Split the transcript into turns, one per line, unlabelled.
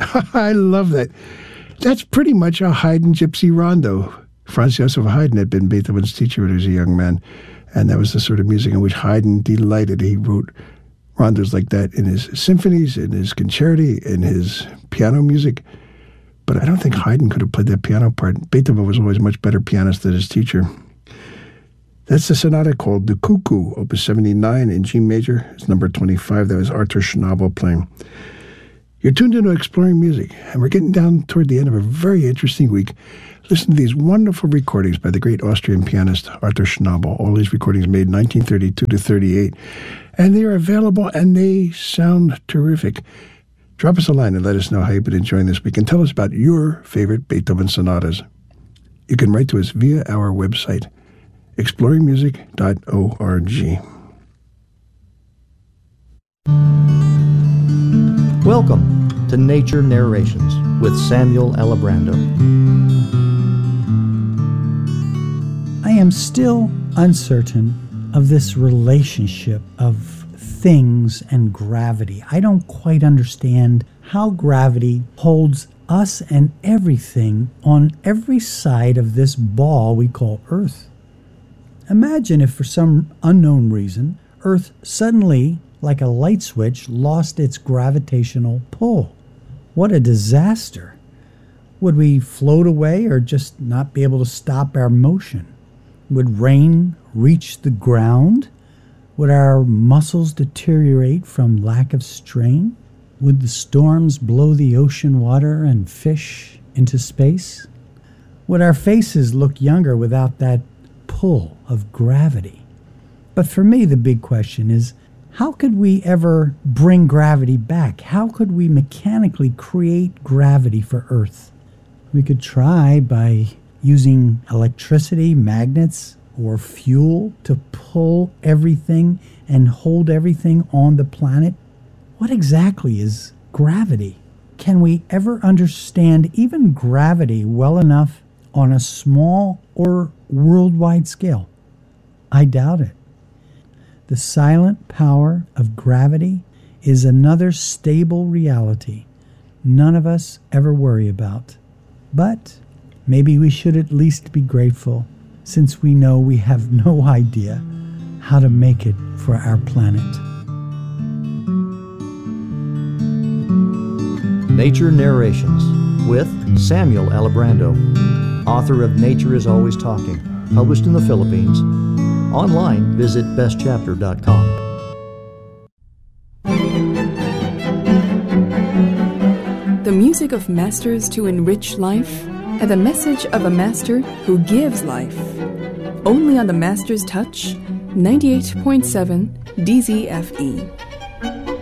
I love that. That's pretty much a Haydn gypsy rondo. Franz Joseph Haydn had been Beethoven's teacher when he was a young man, and that was the sort of music in which Haydn delighted. He wrote rondos like that in his symphonies, in his concerti, in his piano music. But I don't think Haydn could have played that piano part. Beethoven was always a much better pianist than his teacher. That's the sonata called the Cuckoo, Opus 79 in G major. It's number 25. That was Arthur Schnabel playing. You're tuned into Exploring Music, and we're getting down toward the end of a very interesting week. Listen to these wonderful recordings by the great Austrian pianist Arthur Schnabel. All these recordings made 1932 to 38. And they are available, and they sound terrific. Drop us a line and let us know how you've been enjoying this week, and tell us about your favorite Beethoven sonatas. You can write to us via our website, exploringmusic.org.
Welcome to Nature Narrations with Samuel Alibrando.
I am still uncertain of this relationship of things and gravity. I don't quite understand how gravity holds us and everything on every side of this ball we call Earth. Imagine if for some unknown reason, Earth suddenly, like a light switch, lost its gravitational pull. What a disaster. Would we float away or just not be able to stop our motion? Would rain reach the ground? Would our muscles deteriorate from lack of strain? Would the storms blow the ocean water and fish into space? Would our faces look younger without that pull of gravity? But for me, the big question is, how could we ever bring gravity back? How could we mechanically create gravity for Earth? We could try by using electricity, magnets, or fuel to pull everything and hold everything on the planet. What exactly is gravity? Can we ever understand even gravity well enough on a small or worldwide scale? I doubt it. The silent power of gravity is another stable reality none of us ever worry about. But maybe we should at least be grateful, since we know we have no idea how to make it for our planet.
Nature Narrations with Samuel Alibrando, author of Nature is Always Talking, published in the Philippines. Online, visit bestchapter.com.
The music of masters to enrich life, and the message of a master who gives life. Only on the Master's Touch, 98.7 DZFE.